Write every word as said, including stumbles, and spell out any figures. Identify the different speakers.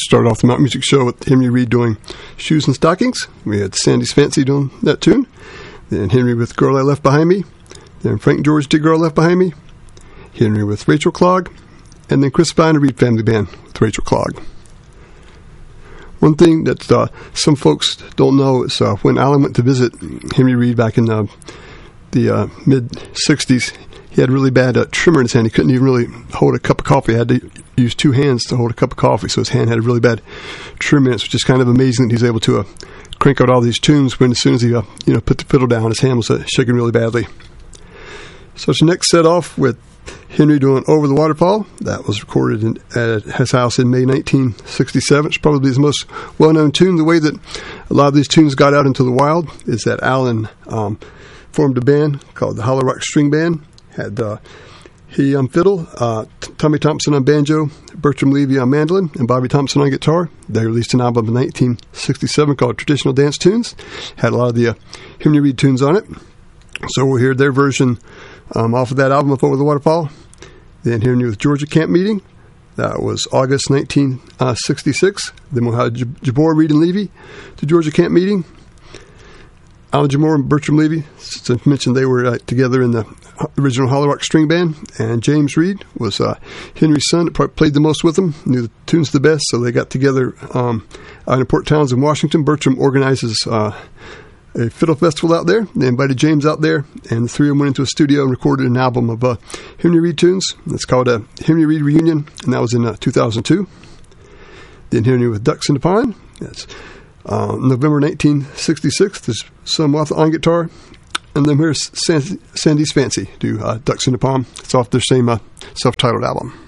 Speaker 1: started off the Mountain Music Show with Henry Reid doing Shoes and Stockings. We had Sandy's Fancy doing that tune. Then Henry with Girl I Left Behind Me. Then Frank George did Girl Left Behind Me. Henry with Rachel Clogg. And then Chris Vine and Reid Family Band with Rachel Clogg. One thing that uh, some folks don't know is uh, when Alan went to visit Henry Reid back in uh, the uh, mid-sixties, he had really bad uh, tremor in his hand. He couldn't even really hold a cup of coffee. He had to use two hands to hold a cup of coffee, so his hand had a really bad tremor in it, which is kind of amazing that he's able to uh, crank out all these tunes when as soon as he uh, you know put the fiddle down, his hand was uh, shaking really badly. So it's the next set off with Henry doing Over the Waterfall. That was recorded in, at his house in May nineteen sixty-seven. It's probably his most well-known tune. The way that a lot of these tunes got out into the wild is that Alan um, formed a band called the Hollow Rock String Band. Had uh, he on fiddle, uh, Tommy Thompson on banjo, Bertram Levy on mandolin, and Bobby Thompson on guitar. They released an album in nineteen sixty-seven called Traditional Dance Tunes. Had a lot of the uh, Henry Reid tunes on it. So we'll hear their version um, off of that album of Over the Waterfall. Then Henry with Georgia Camp Meeting. That was August nineteen sixty-six. Then we'll have Jabor, Reid, and Levy to Georgia Camp Meeting. Alan Jabor and Bertram Levy, since I mentioned they were uh, together in the original Hollow Rock String Band. And James Reid was uh, Henry's son that played the most with him, knew the tunes the best, so they got together um, out in Port Townsend, Washington. Bertram organizes uh, a fiddle festival out there. They invited James out there, and the three of them went into a studio and recorded an album of uh, Henry Reid tunes. It's called a Henry Reid Reunion, and that was in uh, two thousand two. Then Henry with Ducks in the Pond. That's uh, November nineteen sixty-six. There's some Martha on guitar. And then here's Sandy's Fancy, do uh, Ducks in the Pond. It's off their same uh, self-titled album.